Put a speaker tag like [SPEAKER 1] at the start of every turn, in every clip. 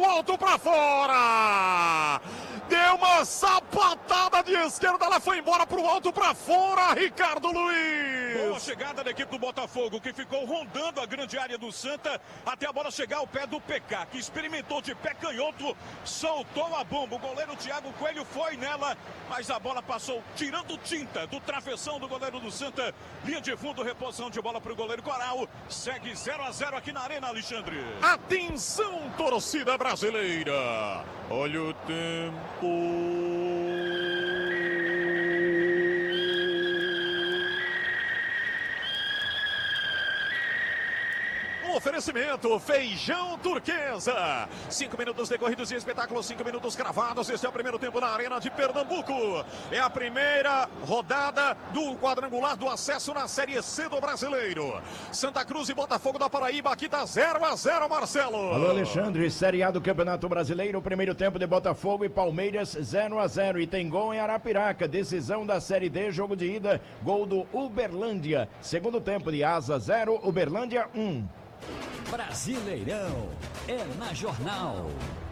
[SPEAKER 1] pro alto, pra fora. Deu uma sapatada de esquerda, ela foi embora pro alto, pra fora, Ricardo Luiz.
[SPEAKER 2] Boa chegada da equipe do Botafogo, que ficou rondando a grande área do Santa até a bola chegar ao pé do PK, que experimentou de pé canhoto, soltou a bomba. O goleiro Thiago Coelho foi nela, mas a bola passou tirando tinta do travessão do goleiro do Santa. Linha de fundo, reposição de bola para o goleiro Coral. Segue 0-0 aqui na Arena, Alexandre.
[SPEAKER 1] Atenção, torcida brasileira. Olha o tempo. Oferecimento, feijão turquesa. 5 minutos decorridos de espetáculo, 5 minutos cravados. Este é o primeiro tempo na Arena de Pernambuco. É a primeira rodada do quadrangular do acesso na Série C do Brasileiro. Santa Cruz e Botafogo da Paraíba, aqui tá 0-0, Marcelo.
[SPEAKER 3] Alô, Alexandre, Série A do Campeonato Brasileiro, primeiro tempo de Botafogo e Palmeiras 0-0. E tem gol em Arapiraca, decisão da Série D, jogo de ida, gol do Uberlândia. Segundo tempo de Asa 0, Uberlândia 1.
[SPEAKER 4] Brasileirão é na Jornal.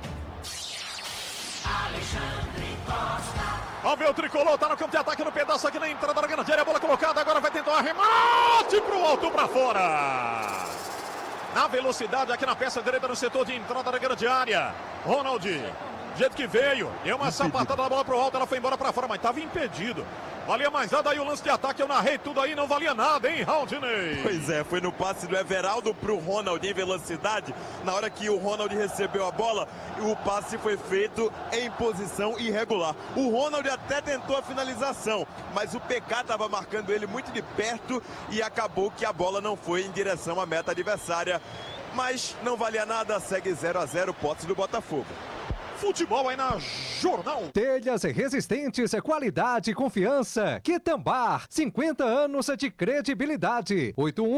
[SPEAKER 5] Alexandre Costa.
[SPEAKER 1] Vamos ver o tricolor, tá no campo de ataque, no pedaço aqui na entrada da grande área, a bola colocada, agora vai tentar um arremate pro alto, pra fora. Na velocidade aqui na peça direita no setor de entrada da grande área. Ronald, do jeito que veio, deu uma sapatada da bola pro alto, ela foi embora pra fora, mas tava impedido. Valia mais nada aí o lance de ataque, eu narrei tudo aí, não valia nada, hein, Raudinei?
[SPEAKER 6] Pois é, foi no passe do Everaldo pro Ronald em velocidade. Na hora que o Ronald recebeu a bola, o passe foi feito em posição irregular. O Ronald até tentou a finalização, mas o PK estava marcando ele muito de perto e acabou que a bola não foi em direção à meta adversária. Mas não valia nada, segue 0-0, posse do Botafogo.
[SPEAKER 1] Futebol aí na Jornal.
[SPEAKER 7] Telhas resistentes, qualidade e confiança. Quitambar, 50 anos de credibilidade.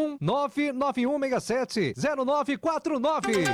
[SPEAKER 7] 81991670949.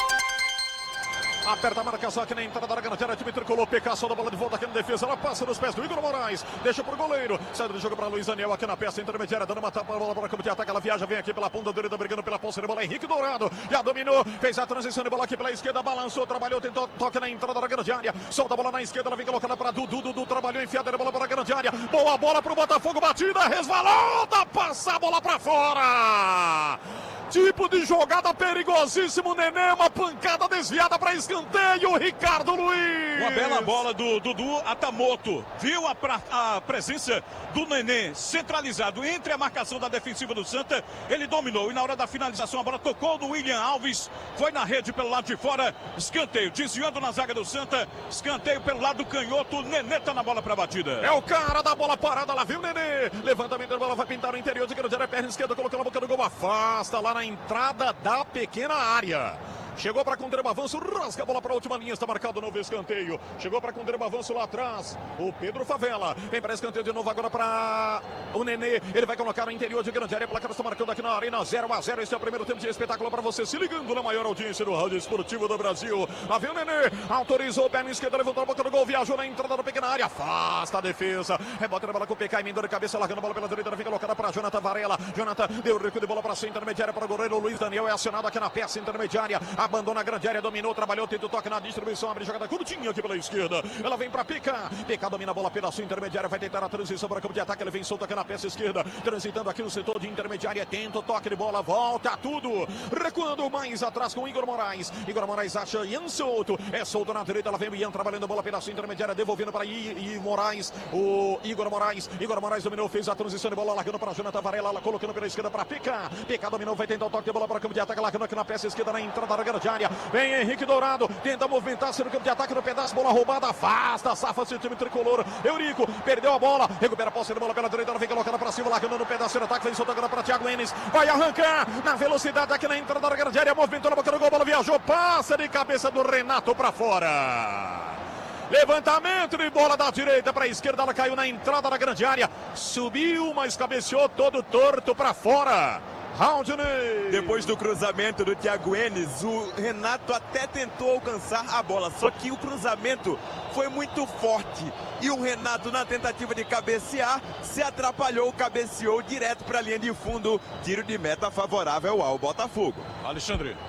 [SPEAKER 1] Aperta a marcação aqui na entrada da grande área, time tricolor, PK, só da bola de volta aqui na defesa, ela passa nos pés do Igor Moraes, deixa pro goleiro, sai do jogo para Luiz Daniel aqui na peça intermediária, dando uma tapa, a bola para o campo de ataque, ela viaja, vem aqui pela ponta direita, brigando pela posse de bola, Henrique Dourado, já dominou, fez a transição de bola aqui pela esquerda, balançou, trabalhou, tentou toque na entrada da grande área, solta a bola na esquerda, ela vem colocada para Dudu, trabalhou, enfiada a bola para a grande área, boa bola pro Botafogo, batida, resvalada, passa a bola para fora. Tipo de jogada perigosíssimo, Nenê, uma pancada desviada para escanteio, Ricardo Luiz.
[SPEAKER 2] Uma bela bola do Dudu Atamoto. Viu a presença do Nenê centralizado entre a marcação da defensiva do Santa. Ele dominou e na hora da finalização a bola tocou no William Alves. Foi na rede pelo lado de fora. Escanteio, desviando na zaga do Santa. Escanteio pelo lado canhoto. Nenê tá na bola para batida.
[SPEAKER 1] É o cara da bola parada, lá viu Nenê. Levantamento da bola, vai pintar no interior de grande área, perna esquerda, colocou na boca do gol, afasta lá na entrada da pequena área. Chegou para conter o avanço, rasga a bola para a última linha, está marcado o novo escanteio. Chegou para conter o avanço lá atrás, o Pedro Favela. Vem para escanteio de novo agora para o Nenê. Ele vai colocar no interior de grande área. A placar está marcando aqui na Arena 0-0. Este é o primeiro tempo de espetáculo para você. Se ligando na maior audiência do rádio esportivo do Brasil. Lá vem o Nenê, autorizou o pé na esquerda, levantou a boca do gol, viajou na entrada da pequena área, afasta a defesa. Rebota na bola com o PK, emendou de cabeça, largando a bola pela direita, vem colocada para Jonathan Varela. Jonathan deu o recuo de bola para a intermediária para o goleiro Luiz Daniel. É acionado aqui na peça intermediária, abandona a grande área, dominou, trabalhou, tenta o toque na distribuição, abre jogada curtinha aqui pela esquerda. Ela vem para PK domina a bola pela sua intermediária, vai tentar a transição para o campo de ataque, ele vem solto aqui na peça esquerda, transitando aqui no setor de intermediária, tenta o toque de bola, volta tudo, recuando mais atrás com Igor Moraes. Igor Moraes acha Ian solto, é solto na direita, ela vem o Ian trabalhando a bola pela sua intermediária, devolvendo para Moraes, o Igor Moraes dominou, fez a transição de bola, largando para Jonathan Varela, ela colocando pela esquerda para PK dominou, vai tentar o toque de bola para o campo de ataque, largando aqui na peça esquerda, na entrada da grande área, vem Henrique Dourado, tenta movimentar-se no campo de ataque, no pedaço, bola roubada, afasta, safa-se o time tricolor. Eurico perdeu a bola, recupera a posse de bola pela direita, ela vem colocando para cima, largando no pedaço do ataque, vem soltando para Thiago Enes, vai arrancar na velocidade aqui na entrada da grande área, movimentou na boca do gol, bola viajou, passa de cabeça do Renato para fora. Levantamento de bola da direita para a esquerda, ela caiu na entrada da grande área, subiu, mas cabeceou todo torto para fora. Raudinei.
[SPEAKER 6] Depois do cruzamento do Thiago Enes, o Renato até tentou alcançar a bola, só que o cruzamento foi muito forte e o Renato, na tentativa de cabecear, se atrapalhou, cabeceou direto para a linha de fundo. Tiro de meta favorável ao Botafogo.
[SPEAKER 2] Alexandre.